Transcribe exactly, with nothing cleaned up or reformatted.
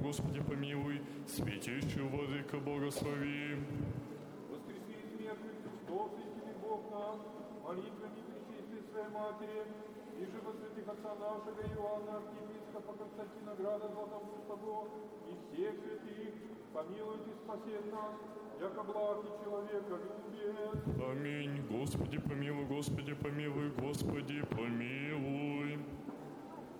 Господи, помилуй. Святейший Владыка, благослови. Воскреси из мертвых Христос, истинный Бог наш, молитвами Пречистой Своей Матери, и же во святых отца нашего Иоанна, архиепископа Константина Града Златоустого, и всех святых, помилует и спасет нас, яко благ и человека любит. Аминь. Господи, помилуй, Господи, помилуй, Господи, помилуй.